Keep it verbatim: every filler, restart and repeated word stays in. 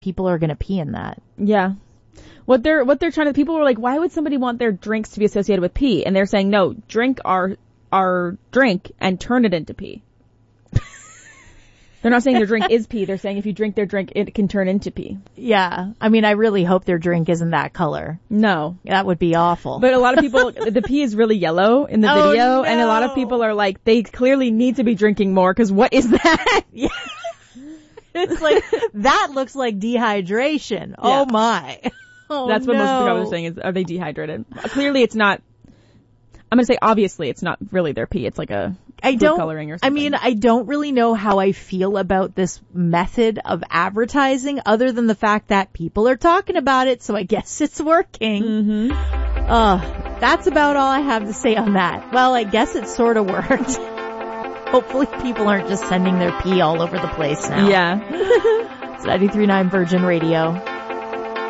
people are going to pee in that. Yeah. What they're, what they're trying to, people were like, why would somebody want their drinks to be associated with pee? And they're saying, no, drink our, our drink and turn it into pee. They're not saying their drink is pee. They're saying if you drink their drink, it can turn into pee. Yeah. I mean, I really hope their drink isn't that color. No. That would be awful. But a lot of people, the pee is really yellow in the Oh, video. no. And a lot of people are like, they clearly need to be drinking more because what is that? Yeah. It's like, that looks like dehydration. Oh Yeah. my. Oh, That's what no. most of the comments are saying is, are they dehydrated? Clearly it's not, I'm going to say obviously it's not really their pee. It's like a I food don't, coloring or I something. mean, I don't really know how I feel about this method of advertising other than the fact that people are talking about it, so I guess it's working. Mm-hmm. Uh, that's about all I have to say on that. Well, I guess it sort of worked. Hopefully people aren't just sending their pee all over the place now. Yeah. It's ninety-three point nine Virgin Radio.